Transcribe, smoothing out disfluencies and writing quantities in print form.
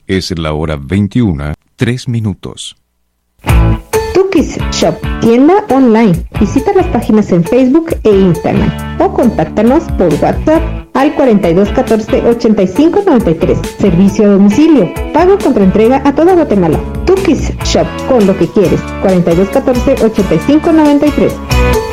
Es la hora 21:03. Tukis Shop, tienda online. Visita las páginas en Facebook e Instagram o contáctanos por WhatsApp al 42 14 85 93. Servicio a domicilio. Pago contra entrega a toda Guatemala. Tukis Shop, con lo que quieres. 42 14 85 93.